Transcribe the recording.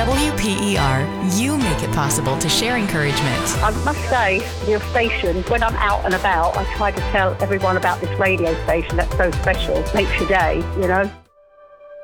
WPER, you make it possible to share encouragement. I must say, your station, when I'm out and about, I try to tell everyone about this radio station that's so special. Makes your day, you know.